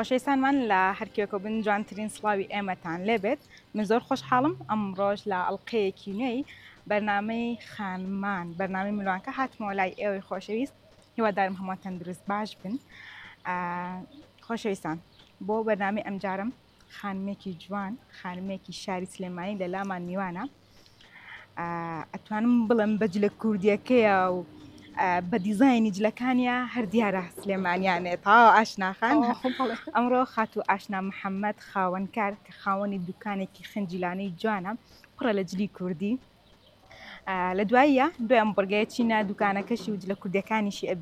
خۆشەویستانمان لە هەرکێکە بن جوانترین سڵاوی ئێمەتان لێبێت من زۆر خۆشحاڵم ئەم ڕۆژ لە ئەڵلقەیەکی نوێی بەرنامەی خانمان بەرنامەی ملوانکە هاتمەوە لای ئێوەی خۆشەویست هیوادارم هەمووان تەندروست باش بن خۆشەویستان بۆ بەرنامەی ئەمجارم خانمێکی جوان خانمێکی شاری سلێمانی لە لامان میوانە ئەتوانم بڵم بە جلە کوردیەکەیە و بە دیزایانی جلەکانیە هەر دیارە سلێمانیانێت تا ئاشناخان ئەمڕۆ خاتو ئاشنا محەممەد خاوەنکار کە خاوەنی دوکانێکی خنجیلانەی جوانە پڕە لە جلی کوردی لە دواییە دوێ ئەم بڕگەیە چینە دوکانەکەشی و جلە کوردەکانیشی